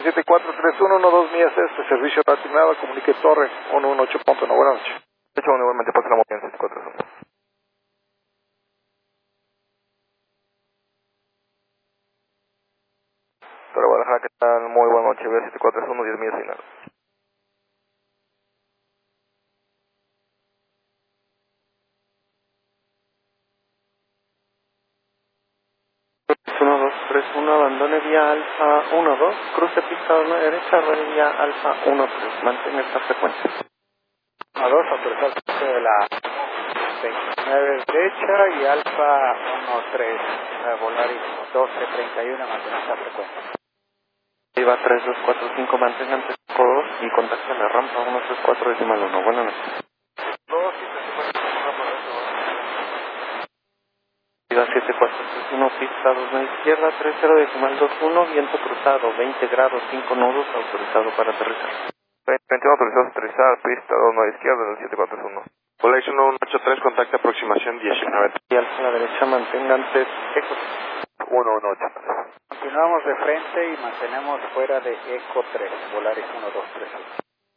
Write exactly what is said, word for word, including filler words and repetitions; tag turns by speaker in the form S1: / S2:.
S1: siete cuatro tres uno uno dos millas este, servicio asignado, comunique Torre uno uno ocho punto uno, buenas noches.
S2: De hecho, igualmente pasa la movida en siete cuatro tres uno. Torre Guadalajara, ¿qué tal? Muy buena noche, B siete cuatro tres uno, diez millas asignado.
S3: uno dos tres uno, abandone vía alfa uno dos, cruce pista uno derecha, ruede vía alfa uno tres, mantenga esta frecuencia.
S4: uno dos, autorizado cruce de la veintinueve derecha y alfa uno tres, Volaris doce treinta y uno, mantenga esta frecuencia.
S3: Iba tres dos cuatro cinco, mantengan tres dos y contacten la rampa uno tres cuatro decimal uno, buenas noches. Iba siete cuatro tres uno, pista dos a izquierda, tres cero decimal dos uno, viento cruzado, veinte grados, cinco nudos, autorizado para aterrizar.
S2: veintiuno autorizados a aterrizar, pista dos a izquierda del siete cuatro tres uno.
S1: Volaris uno uno ocho tres, contacto aproximación diecinueve.
S3: Y alfa a la derecha, mantengan tres ecos.
S2: uno uno ocho tres.
S4: Continuamos de frente y mantenemos fuera de Eco tres, Volaris uno dos tres.